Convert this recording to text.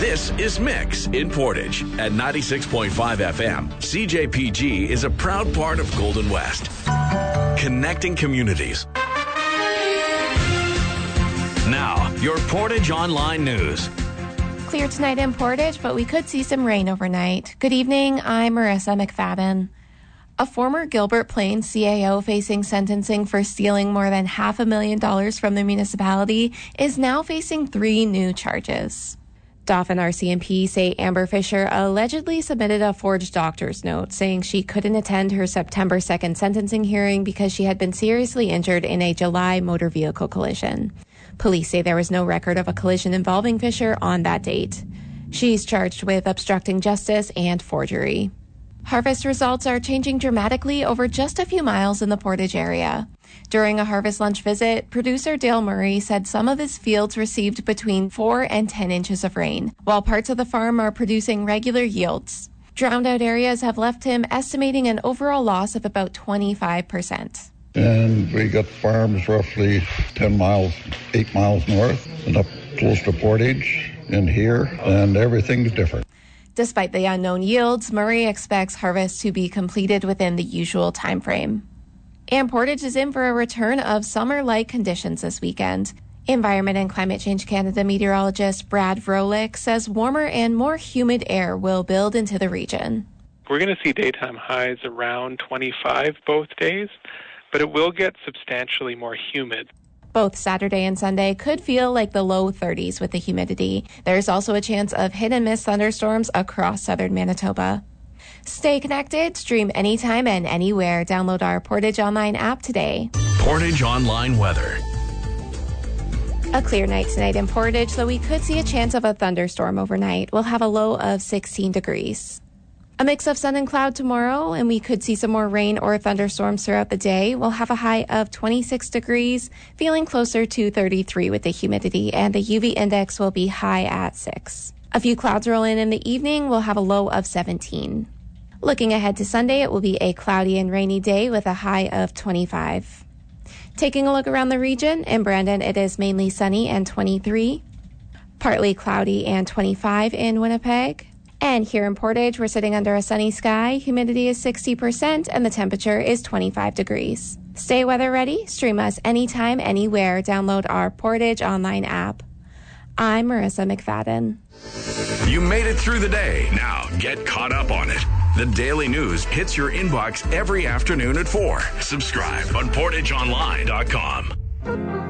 This is Mix in Portage at 96.5 FM. CJPG is a proud part of Golden West, connecting communities. Now, your Portage Online News. Clear tonight in Portage, but we could see some rain overnight. Good evening, I'm Marissa McFadden. A former Gilbert Plains CAO facing sentencing for stealing more than $500,000 from the municipality is now facing 3 new charges. Dauphin RCMP say Amber Fisher allegedly submitted a forged doctor's note saying she couldn't attend her September 2nd sentencing hearing because she had been seriously injured in a July motor vehicle collision. Police say there was no record of a collision involving Fisher on that date. She's charged with obstructing justice and forgery. Harvest results are changing dramatically over just a few miles in the Portage area. During a harvest lunch visit, producer Dale Murray said some of his fields received between 4 and 10 inches of rain, while parts of the farm are producing regular yields. Drowned out areas have left him estimating an overall loss of about 25%. And we got farms roughly 10 miles, 8 miles north and up close to Portage and here, and everything's different. Despite the unknown yields, Murray expects harvest to be completed within the usual time frame. And Portage is in for a return of summer-like conditions this weekend. Environment and Climate Change Canada meteorologist Brad Vrolik says warmer and more humid air will build into the region. We're going to see daytime highs around 25 both days, but it will get substantially more humid. Both Saturday and Sunday could feel like the low 30s with the humidity. There's also a chance of hit-and-miss thunderstorms across southern Manitoba. Stay connected, stream anytime and anywhere. Download our Portage Online app today. Portage Online weather. A clear night tonight in Portage, though we could see a chance of a thunderstorm overnight. We'll have a low of 16 degrees. A mix of sun and cloud tomorrow, and we could see some more rain or thunderstorms throughout the day. We'll have a high of 26 degrees, feeling closer to 33 with the humidity, and the UV index will be high at 6. A few clouds roll in the evening. We'll have a low of 17. Looking ahead to Sunday, it will be a cloudy and rainy day with a high of 25. Taking a look around the region, in Brandon, it is mainly sunny and 23. Partly cloudy and 25 in Winnipeg. And here in Portage, we're sitting under a sunny sky. Humidity is 60% and the temperature is 25 degrees. Stay weather ready. Stream us anytime, anywhere. Download our Portage Online app. I'm Marissa McFadden. You made it through the day. Now get caught up on it. The Daily News hits your inbox every afternoon at 4. Subscribe on PortageOnline.com.